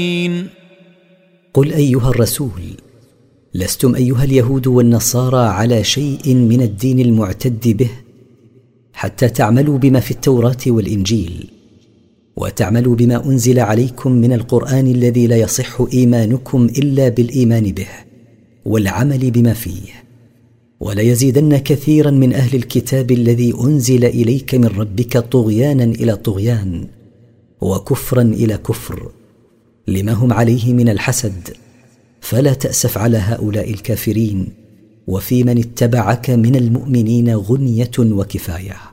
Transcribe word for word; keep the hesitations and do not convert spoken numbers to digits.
قل أيها الرسول: لستم أيها اليهود والنصارى على شيء من الدين المعتد به حتى تعملوا بما في التوراة والإنجيل، وتعملوا بما أنزل عليكم من القرآن الذي لا يصح إيمانكم إلا بالإيمان به والعمل بما فيه. وليزيدن كثيرا من أهل الكتاب الذي أنزل إليك من ربك طغيانا إلى طغيان وكفرا إلى كفر لما هم عليه من الحسد، فلا تأسف على هؤلاء الكافرين، وفي من اتبعك من المؤمنين غنية وكفاية.